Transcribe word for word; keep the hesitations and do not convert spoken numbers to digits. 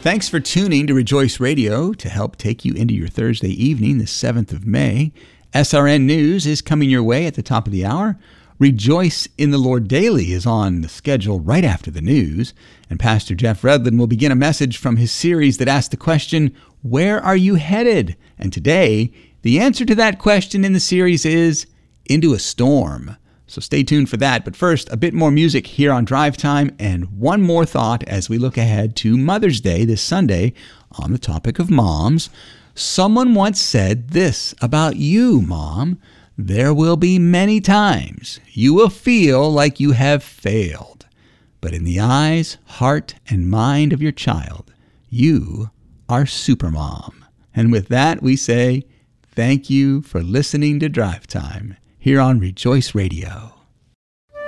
Thanks for tuning to Rejoice Radio to help take you into your Thursday evening, the seventh of May. S R N News is coming your way at the top of the hour. Rejoice in the Lord Daily is on the schedule right after the news. And Pastor Jeff Redlin will begin a message from his series that asks the question, where are you headed? And today, the answer to that question in the series is into a storm. So stay tuned for that. But first, a bit more music here on Drive Time and one more thought as we look ahead to Mother's Day this Sunday on the topic of moms. Someone once said this about you, Mom. There will be many times you will feel like you have failed. But in the eyes, heart, and mind of your child, you are Supermom. And with that, we say thank you for listening to Drive Time here on Rejoice Radio.